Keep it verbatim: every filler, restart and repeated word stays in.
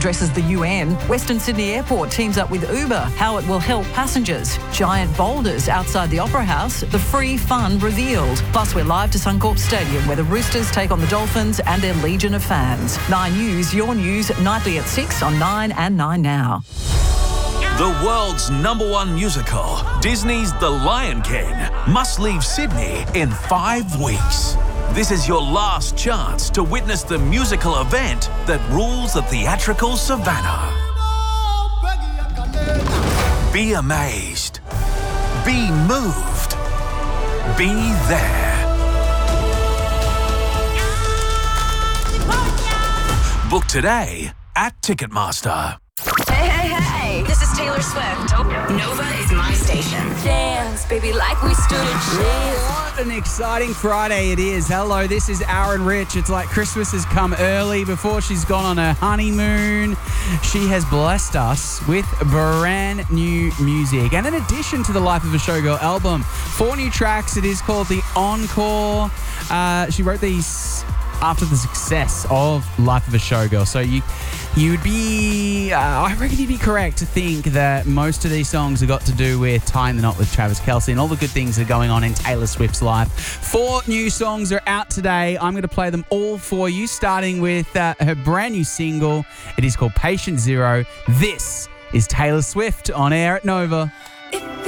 addresses the U N. Western Sydney Airport teams up with Uber. How it will help passengers. Giant boulders outside the Opera House. The free fun revealed. Plus, we're live to Suncorp Stadium where the Roosters take on the Dolphins and their legion of fans. Nine News, your news, nightly at six on Nine and Nine Now. The world's number one musical, Disney's The Lion King, must leave Sydney in five weeks. This is your last chance to witness the musical event that rules the theatrical savannah. Be amazed. Be moved. Be there. Book today at Ticketmaster. Hey, hey, hey, this is Taylor Swift. Nova is my station. Dance, baby, like we stood a chance. What an exciting Friday it is. Hello, this is Aaron Rich. It's like Christmas has come early before she's gone on her honeymoon. She has blessed us with brand new music. And in addition to the Life of a Showgirl album, four new tracks. It is called The Encore. Uh, she wrote these after the success of Life of a Showgirl. So you you would be, uh, I reckon you'd be correct to think that most of these songs have got to do with tying the knot with Travis Kelce and all the good things that are going on in Taylor Swift's life. Four new songs are out today. I'm going to play them all for you, starting with uh, her brand new single. It is called Patient Zero. This is Taylor Swift on air at Nova.